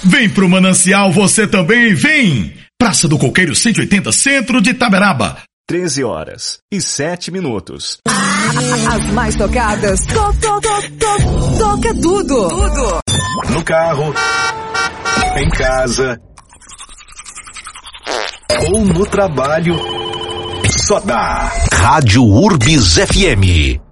Vem pro Manancial você também, vem! Praça do Coqueiro 180, centro de Itaberaba. 13h07. As mais tocadas. Toca tudo. No carro, em casa ou no trabalho, só dá Rádio Urbis FM.